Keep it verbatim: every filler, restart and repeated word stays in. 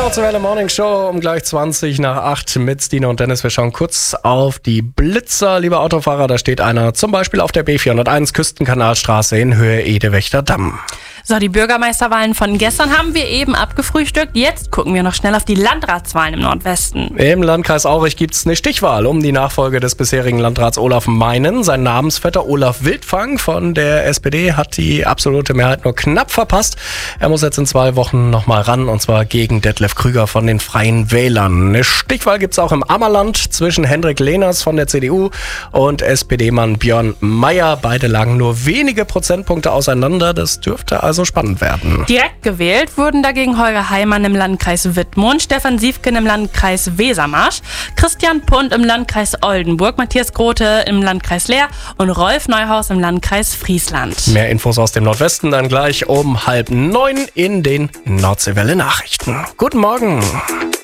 Deutsche Welle Morning Show um gleich zwanzig nach acht mit Stine und Dennis. Wir schauen kurz auf die Blitzer. Liebe Autofahrer, da steht einer zum Beispiel auf der B vierhunderteins Küstenkanalstraße in Höhe Edewächter Damm. So, die Bürgermeisterwahlen von gestern haben wir eben abgefrühstückt. Jetzt gucken wir noch schnell auf die Landratswahlen im Nordwesten. Im Landkreis Aurich gibt es eine Stichwahl um die Nachfolge des bisherigen Landrats Olaf Meinen. Sein Namensvetter Olaf Wildfang von der S P D hat die absolute Mehrheit nur knapp verpasst. Er muss jetzt in zwei Wochen nochmal ran, und zwar gegen Detlef Krüger von den Freien Wählern. Eine Stichwahl gibt es auch im Ammerland zwischen Hendrik Lehners von der C D U und S P D-Mann Björn Mayer. Beide lagen nur wenige Prozentpunkte auseinander. Das dürfte also spannend werden. Direkt gewählt wurden dagegen Holger Heimann im Landkreis Wittmund, Stefan Siefken im Landkreis Wesermarsch, Christian Pund im Landkreis Oldenburg, Matthias Grote im Landkreis Leer und Rolf Neuhaus im Landkreis Friesland. Mehr Infos aus dem Nordwesten dann gleich um halb neun in den Nordseewelle Nachrichten. Guten Morgen.